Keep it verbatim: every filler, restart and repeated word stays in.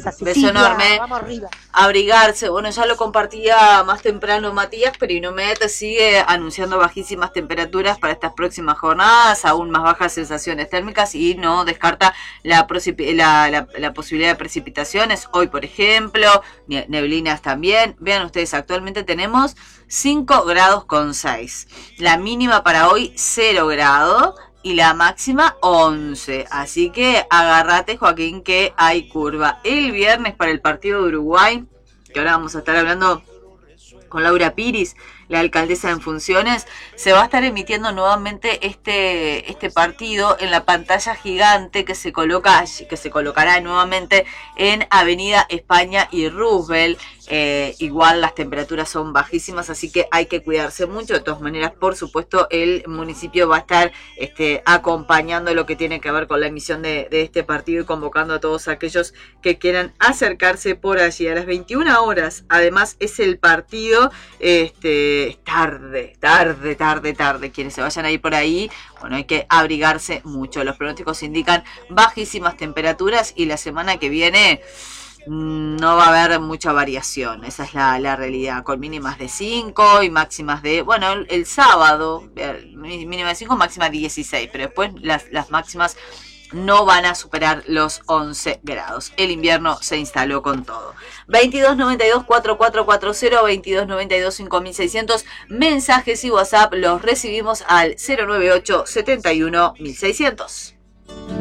Esa, Cecilia, beso enorme. Vamos arriba. Abrigarse, bueno, ya lo compartía más temprano Matías, pero Inomet sigue anunciando bajísimas temperaturas para estas próximas jornadas, aún más bajas sensaciones térmicas y no descarta la, la, la, la posibilidad de precipitaciones. Hoy, por ejemplo, neblinas también. Vean ustedes, actualmente tenemos cinco grados con seis. La mínima para hoy, cero grado. Y la máxima once, así que agárrate, Joaquín, que hay curva. El viernes para el partido de Uruguay, que ahora vamos a estar hablando con Laura Piris, la alcaldesa en funciones, se va a estar emitiendo nuevamente este, este partido en la pantalla gigante que se coloca, que se colocará nuevamente en Avenida España y Roosevelt. Eh, igual las temperaturas son bajísimas, así que hay que cuidarse mucho. De todas maneras, por supuesto, el municipio va a estar este, acompañando lo que tiene que ver con la emisión de, de este partido y convocando a todos aquellos que quieran acercarse por allí. A las veintiuna horas, además, es el partido, este, tarde, tarde, tarde, tarde. Quienes se vayan a ir por ahí, bueno, hay que abrigarse mucho. Los pronósticos indican bajísimas temperaturas y la semana que viene no va a haber mucha variación, esa es la, la realidad, con mínimas de cinco y máximas de, bueno, el, el sábado, mínima de cinco, máxima de dieciséis, pero después las, las máximas no van a superar los once grados. El invierno se instaló con todo. veintidós noventa y dos, cuarenta y cuatro cuarenta, veintidós noventa y dos, cinco mil seiscientos, mensajes y WhatsApp los recibimos al cero noventa y ocho, setenta y uno, mil seiscientos.